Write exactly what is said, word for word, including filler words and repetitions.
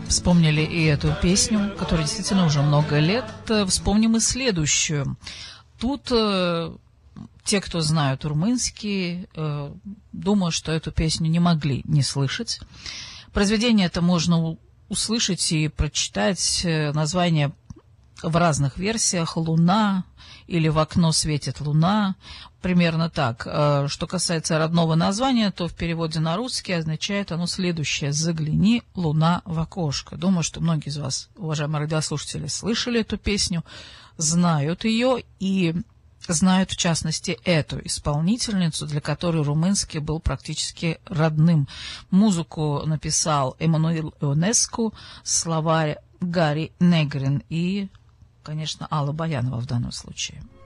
Вспомнили и эту песню, которая действительно уже много лет. Вспомним и следующую. Тут э, те, кто знают румынский, э, думаю, что эту песню не могли не слышать. Произведение это можно услышать и прочитать. Название в разных версиях: «Луна» или «В окно светит луна». Примерно так. Что касается родного названия, то в переводе на русский означает оно следующее: «Загляни, луна, в окошко». Думаю, что многие из вас, уважаемые радиослушатели, слышали эту песню, знают ее и знают, в частности, эту исполнительницу, для которой румынский был практически родным. Музыку написал Эммануил Ионеску, слова Гарри Негрин и, конечно, Алла Баянова в данном случае.